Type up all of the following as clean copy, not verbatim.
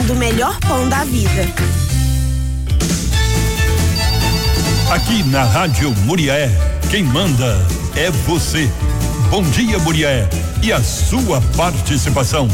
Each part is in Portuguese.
comendo o melhor pão da vida. Aqui na Rádio Muriaé, quem manda é você. Bom dia, Muriaé, e a sua participação.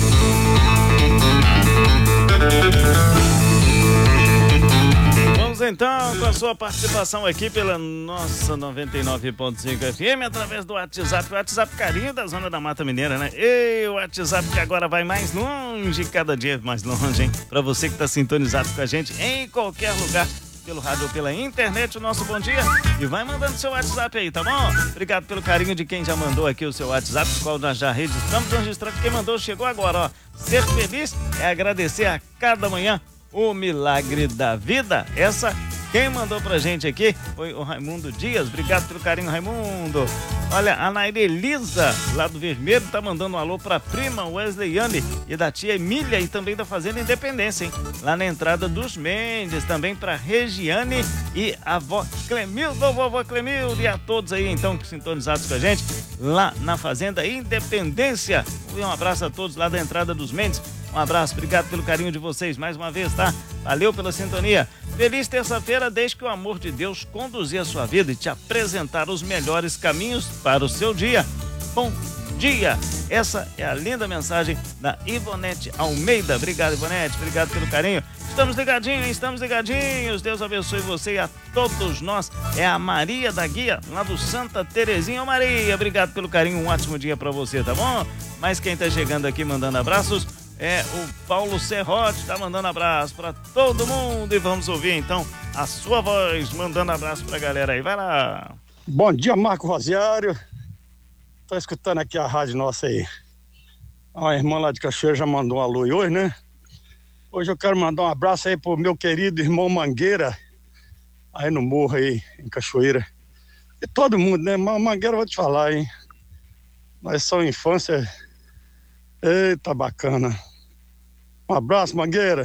Vamos então com a sua participação aqui pela nossa 99.5 FM através do WhatsApp. O WhatsApp carinho da Zona da Mata Mineira, né? E o WhatsApp que agora vai mais longe, cada dia mais longe, hein? Pra você que tá sintonizado com a gente em qualquer lugar, pelo rádio ou pela internet, o nosso bom dia, e vai mandando seu WhatsApp aí, tá bom? Obrigado pelo carinho de quem já mandou aqui o seu WhatsApp, o qual nós já registramos, quem mandou chegou agora, ó. Ser feliz é agradecer a cada manhã o milagre da vida. Quem mandou pra gente aqui foi o Raimundo Dias. Obrigado pelo carinho, Raimundo. Olha, a Naira Elisa, lá do Vermelho, tá mandando um alô pra prima Wesleyane e da tia Emília e também da Fazenda Independência, hein? Lá na entrada dos Mendes, também pra Regiane e a avó Clemildo, vovó Clemildo, e a todos aí, então, sintonizados com a gente lá na Fazenda Independência. Um abraço a todos lá da entrada dos Mendes. Um abraço, obrigado pelo carinho de vocês mais uma vez, tá? Valeu pela sintonia. Feliz terça-feira, desde que o amor de Deus conduzir a sua vida e te apresentar os melhores caminhos para o seu dia. Bom dia! Essa é a linda mensagem da Ivonete Almeida. Obrigado, Ivonete, obrigado pelo carinho. Estamos ligadinhos. Deus abençoe você e a todos nós. É a Maria da Guia, lá do Santa Terezinha. Ô Maria, obrigado pelo carinho, um ótimo dia pra você, tá bom? Mas quem tá chegando aqui mandando abraços é o Paulo Serrote, tá mandando abraço pra todo mundo, e vamos ouvir então a sua voz mandando abraço pra galera aí, vai lá. Bom dia, Marco Rosiário, tô escutando aqui a rádio nossa aí. A irmã lá de Cachoeira já mandou um alô hoje, né? Hoje eu quero mandar um abraço aí pro meu querido irmão Mangueira, aí no morro aí, em Cachoeira. E todo mundo, né? Mangueira, eu vou te falar, hein? Nós somos infância, eita, bacana. Um abraço, Mangueira.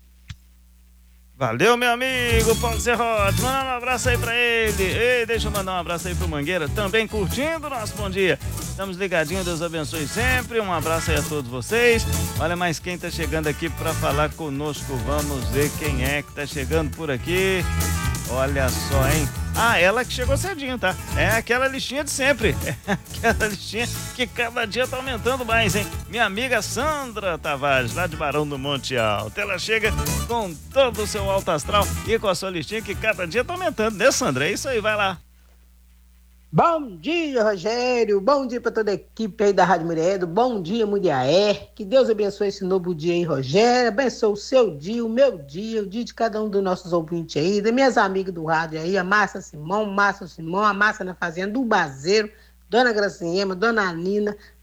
Valeu, meu amigo Paulo Serrote, manda um abraço aí pra ele. Ei, deixa eu mandar um abraço aí pro Mangueira, também curtindo o nosso bom dia. Estamos ligadinhos, Deus abençoe sempre. Um abraço aí a todos vocês. Olha, mais quem tá chegando aqui pra falar conosco, vamos ver quem é que tá chegando por aqui. Olha só, hein? Ah, ela que chegou cedinho, tá? É aquela listinha de sempre. É aquela listinha que cada dia tá aumentando mais, hein? Minha amiga Sandra Tavares, lá de Barão do Monte Alto. Ela chega com todo o seu alto astral e com a sua listinha que cada dia tá aumentando, né, Sandra? É isso aí, vai lá. Bom dia, Rogério. Bom dia para toda a equipe aí da Rádio Muriaé. Bom dia, Muriaé. Que Deus abençoe esse novo dia aí, Rogério. Abençoe o seu dia, o meu dia, o dia de cada um dos nossos ouvintes aí, das minhas amigas do rádio aí, a Márcia Simão, a Márcia na Fazenda, do Bazeiro, Dona Graciema, Dona Nina,